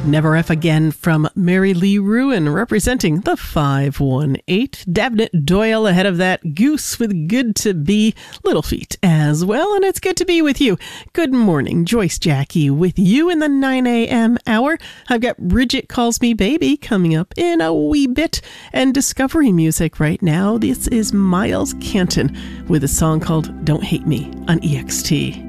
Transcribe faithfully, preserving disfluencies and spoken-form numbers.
Never F Again from Mary Lee Ruin, representing the five one eight. Dabnett Doyle ahead of that. Goose with Good to Be. Little Feat as well, and it's good to be with you. Good morning, Joyce Jackie with you in the nine a.m. hour. I've got Bridget Calls Me Baby coming up in a wee bit, and Discovery Music right now. This is Miles Canton with a song called Don't Hate Me on E X T.